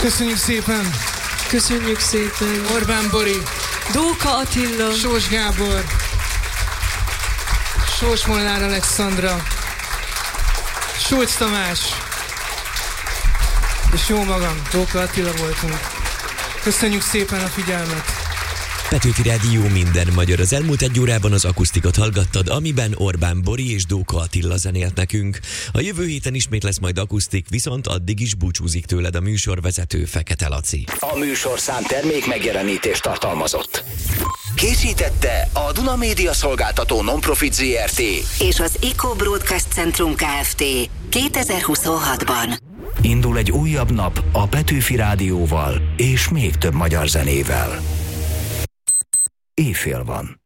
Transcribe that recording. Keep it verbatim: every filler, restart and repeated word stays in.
Köszönjük szépen! Köszönjük szépen! Orbán Bori, Dóka Attila, Sós Gábor, Sós Molnár Alexandra, Schulz Tamás, és jó magam, Dóka Attila voltunk. Köszönjük szépen a figyelmet! Petőfi Rádió minden magyar. Az elmúlt egy órában az akusztikot hallgattad, amiben Orbán Bori és Dóka Attila zenélt nekünk. A jövő héten ismét lesz majd akusztik, viszont addig is búcsúzik tőled a műsorvezető, Fekete Laci. A műsorszám termék megjelenítést tartalmazott. Készítette a Duna Média Szolgáltató Nonprofit zé er té és az Eco Broadcast Centrum Kft. kétezer-huszonhatban. Indul egy újabb nap a Petőfi Rádióval és még több magyar zenével. Éjfél van.